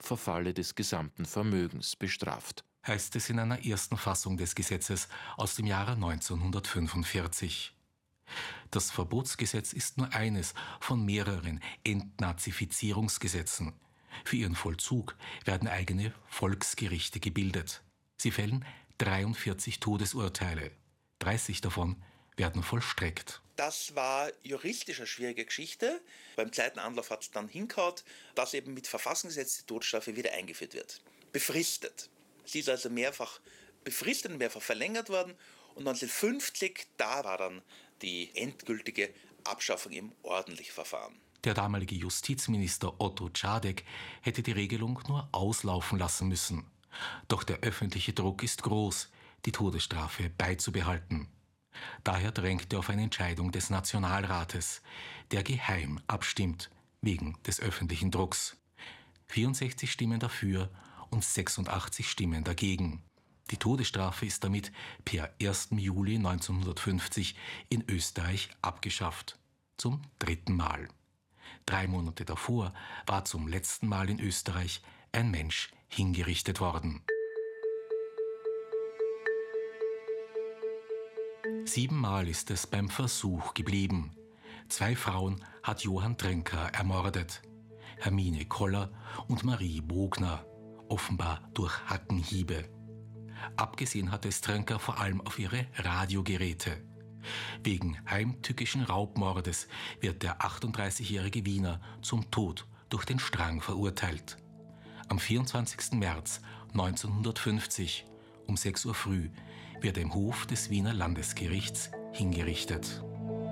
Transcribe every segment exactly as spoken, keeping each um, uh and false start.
Verfalle des gesamten Vermögens bestraft. Heißt es in einer ersten Fassung des Gesetzes aus dem Jahre neunzehnhundertfünfundvierzig. Das Verbotsgesetz ist nur eines von mehreren Entnazifizierungsgesetzen. Für ihren Vollzug werden eigene Volksgerichte gebildet. Sie fällen dreiundvierzig Todesurteile. dreißig davon werden vollstreckt. Das war juristisch eine schwierige Geschichte. Beim zweiten Anlauf hat es dann hingehauen, dass eben mit Verfassungsgesetz die Todesstrafe wieder eingeführt wird. Befristet. Sie ist also mehrfach befristet und mehrfach verlängert worden. Und neunzehnhundertfünfzig, da war dann die endgültige Abschaffung im ordentlichen Verfahren. Der damalige Justizminister Otto Czadek hätte die Regelung nur auslaufen lassen müssen. Doch der öffentliche Druck ist groß, die Todesstrafe beizubehalten. Daher drängt er auf eine Entscheidung des Nationalrates, der geheim abstimmt, wegen des öffentlichen Drucks. vierundsechzig Stimmen dafür und sechsundachtzig Stimmen dagegen. Die Todesstrafe ist damit per ersten Juli neunzehnhundertfünfzig in Österreich abgeschafft. Zum dritten Mal. Drei Monate davor war zum letzten Mal in Österreich ein Mensch hingerichtet worden. Siebenmal ist es beim Versuch geblieben. Zwei Frauen hat Johann Trenker ermordet. Hermine Koller und Marie Bogner, offenbar durch Hackenhiebe. Abgesehen hat es Trenker vor allem auf ihre Radiogeräte. Wegen heimtückischen Raubmordes wird der achtunddreißigjährige Wiener zum Tod durch den Strang verurteilt. Am vierundzwanzigsten März neunzehnhundertfünfzig um sechs Uhr früh wird er im Hof des Wiener Landesgerichts hingerichtet.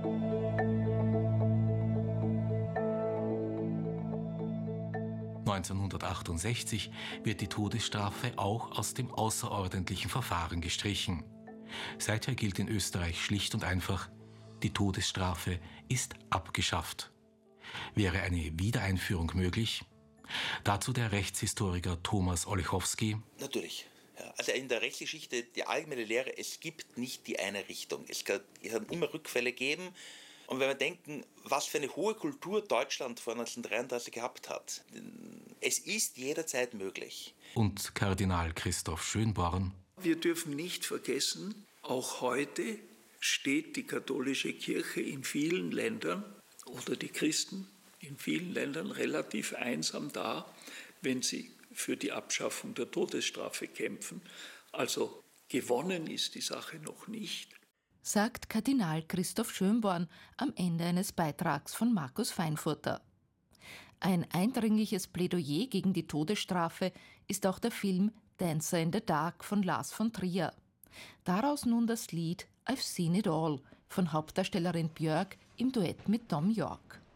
neunzehnhundertachtundsechzig wird die Todesstrafe auch aus dem außerordentlichen Verfahren gestrichen. Seither gilt in Österreich schlicht und einfach, die Todesstrafe ist abgeschafft. Wäre eine Wiedereinführung möglich? Dazu der Rechtshistoriker Thomas Olechowski. Natürlich. Ja, also in der Rechtsgeschichte, die allgemeine Lehre, es gibt nicht die eine Richtung. Es kann, es kann immer Rückfälle geben. Und wenn wir denken, was für eine hohe Kultur Deutschland vor neunzehnhundertdreiunddreißig gehabt hat, es ist jederzeit möglich. Und Kardinal Christoph Schönborn. Wir dürfen nicht vergessen, auch heute steht die katholische Kirche in vielen Ländern oder die Christen in vielen Ländern relativ einsam da, wenn sie für die Abschaffung der Todesstrafe kämpfen. Also gewonnen ist die Sache noch nicht. Sagt Kardinal Christoph Schönborn am Ende eines Beitrags von Markus Feinfurter. Ein eindringliches Plädoyer gegen die Todesstrafe ist auch der Film Dancer in the Dark von Lars von Trier. Daraus nun das Lied I've Seen It All von Hauptdarstellerin Björk im Duett mit Tom York.